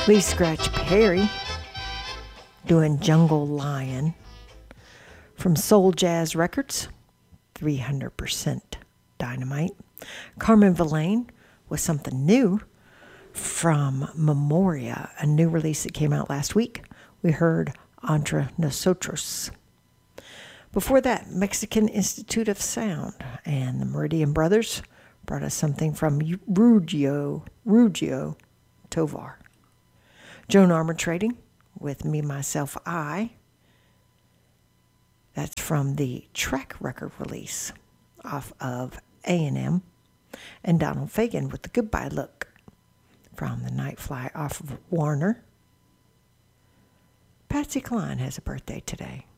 Lee Scratch Perry doing Jungle Lion from Soul Jazz Records, 300% Dynamite. Carmen Verlaine with something new from Memoria, a new release that came out last week. We heard Entre Nosotros. Before that, Mexican Institute of Sound and the Meridian Brothers brought us something from Ruggiero Tovar. Joan Armatrading with Me, Myself, I. That's from the Track record release off of A&M. And Donald Fagen with the Goodbye Look from the Nightfly off of Warner. Patsy Cline has a birthday today.